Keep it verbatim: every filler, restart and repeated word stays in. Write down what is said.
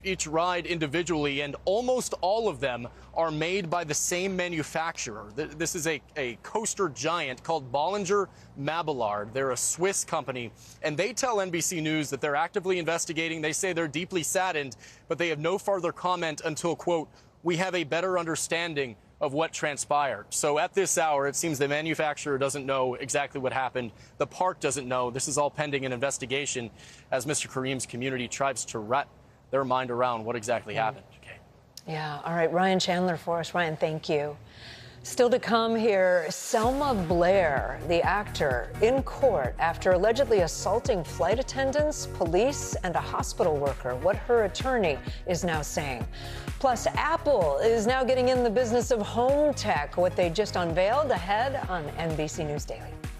each ride individually, and almost all of them are made by the same manufacturer. This is a, a coaster giant called Bollinger Mabillard. They're a Swiss company, and they tell N B C News that they're actively investigating. They say they're deeply saddened, but they have no further comment until, quote, we have a better understanding of what transpired. So at this hour, it seems the manufacturer doesn't know exactly what happened. The park doesn't know. This is all pending an investigation as Mister Kareem's community tries to wrap their mind around what exactly happened. Okay. Yeah. All right. Ryan Chandler for us. Ryan, thank you. Still to come here, Selma Blair, the actor, in court after allegedly assaulting flight attendants, police, and a hospital worker. What her attorney is now saying. Plus, Apple is now getting in the business of home tech. What they just unveiled ahead on N B C News Daily.